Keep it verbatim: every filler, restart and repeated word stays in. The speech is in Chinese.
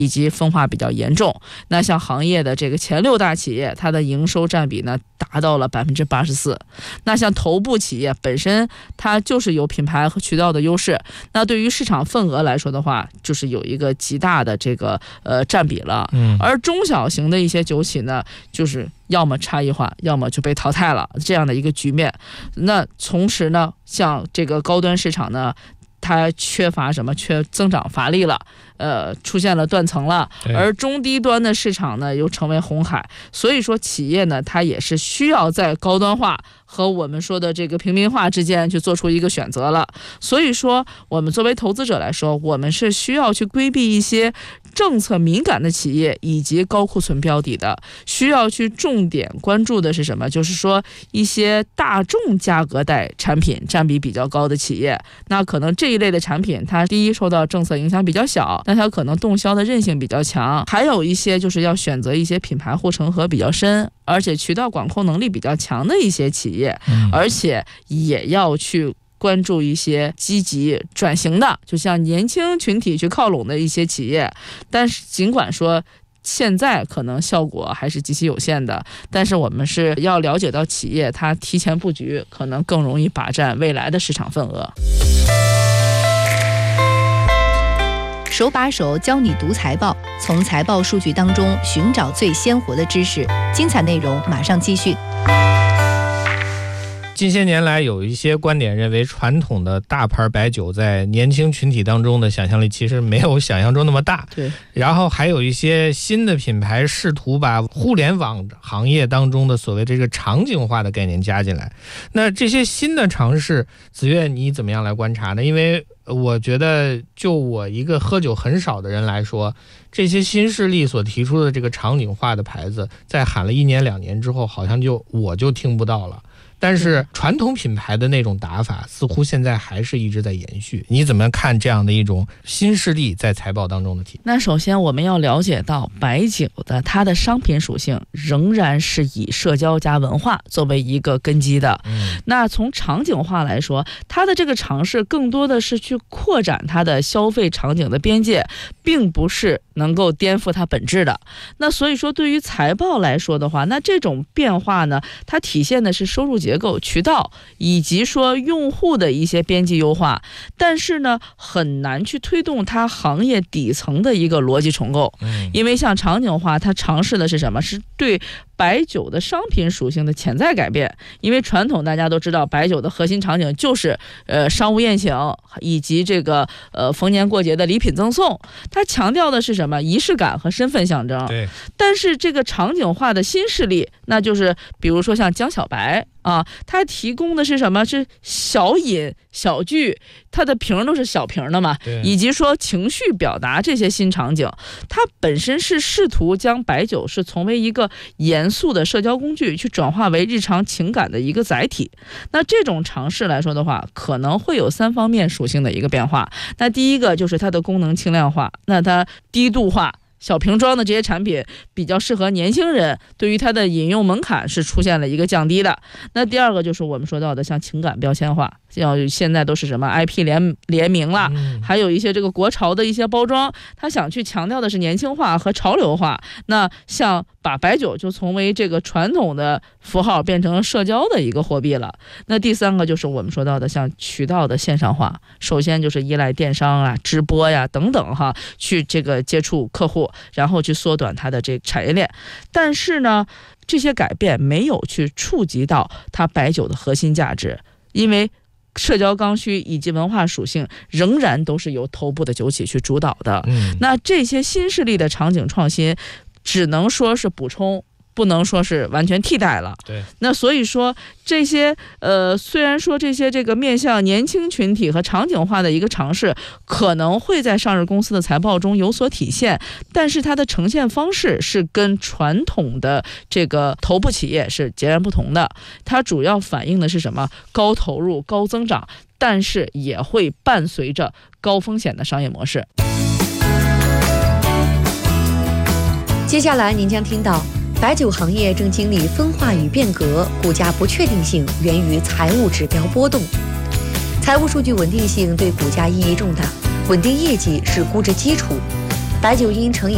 以及分化比较严重。那像行业的这个前六大企业，它的营收占比呢达到了百分之八十四。那像头部企业本身它就是有品牌和渠道的优势，那对于市场份额来说的话，就是有一个极大的这个呃占比了。 嗯， 而中小型的一些酒企呢，就是要么差异化，要么就被淘汰了这样的一个局面。那同时呢，像这个高端市场呢，它缺乏什么？缺增长乏力了，呃，出现了断层了。而中低端的市场呢，又成为红海。所以说，企业呢，它也是需要在高端化和我们说的这个平民化之间去做出一个选择了。所以说，我们作为投资者来说，我们是需要去规避一些政策敏感的企业以及高库存标的的，需要去重点关注的是什么？就是说一些大众价格带产品占比比较高的企业，那可能这一类的产品，它第一受到政策影响比较小，但它可能动销的韧性比较强。还有一些就是要选择一些品牌护城河比较深，而且渠道管控能力比较强的一些企业，而且也要去关注一些积极转型的，就像年轻群体去靠拢的一些企业。但是尽管说现在可能效果还是极其有限的，但是我们是要了解到企业它提前布局，可能更容易把占未来的市场份额。 手把手教你读财报，从财报数据当中寻找最鲜活的知识。精彩内容马上继续。 近些年来，有一些观点认为，传统的大牌白酒在年轻群体当中的想象力其实没有想象中那么大。 对。然后还有一些新的品牌试图把互联网行业当中的所谓这个场景化的概念加进来。那这些新的尝试，子越你怎么样来观察呢？因为我觉得，就我一个喝酒很少的人来说，这些新势力所提出的这个场景化的牌子，在喊了一年两年之后，好像就我就听不到了。但是传统品牌的那种打法似乎现在还是一直在延续。你怎么看这样的一种新势力在财报当中的体现？ 那首先我们要了解到，白酒的它的商品属性仍然是以社交加文化作为一个根基的。 嗯， 那从场景化来说，它的这个尝试更多的是去扩展它的消费场景的边界，并不是能够颠覆它本质的。那所以说，对于财报来说的话，那这种变化呢，它体现的是收入结构、渠道以及说用户的一些边际优化，但是呢，很难去推动它行业底层的一个逻辑重构。 嗯， 因为像场景化，它尝试的是什么？是对白酒的商品属性的潜在改变。因为传统大家都知道，白酒的核心场景就是呃商务宴请以及这个呃逢年过节的礼品赠送，它强调的是什么？仪式感和身份象征。 对。 但是这个场景化的新势力，那就是比如说像江小白啊，它提供的是什么？是小饮小聚，它的瓶都是小瓶的嘛，以及说情绪表达这些新场景，它本身是试图将白酒是从为一个严肃的社交工具去转化为日常情感的一个载体。那这种尝试来说的话，可能会有三方面属性的一个变化。那第一个就是它的功能轻量化，那它低度化。小瓶装的这些产品比较适合年轻人，对于它的饮用门槛是出现了一个降低的。那第二个就是我们说到的像情感标签化，像现在都是什么 I P 联联名了，还有一些这个国潮的一些包装，他想去强调的是年轻化和潮流化。那像把白酒就从为这个传统的符号变成社交的一个货币了。那第三个就是我们说到的像渠道的线上化，首先就是依赖电商啊、直播呀等等哈，去这个接触客户，然后去缩短它的这个产业链。但是呢，这些改变没有去触及到它白酒的核心价值，因为社交刚需以及文化属性仍然都是由头部的酒企去主导的。 嗯， 那这些新势力的场景创新，只能说是补充，不能说是完全替代了。 对。 那所以说这些呃，虽然说这些这个面向年轻群体和场景化的一个尝试，可能会在上市公司的财报中有所体现，但是它的呈现方式是跟传统的这个头部企业是截然不同的。它主要反映的是什么？高投入、高增长，但是也会伴随着高风险的商业模式。 接下来您将听到，白酒行业正经历分化与变革，股价不确定性源于财务指标波动。财务数据稳定性对股价意义重大，稳定业绩是估值基础。白酒因乘以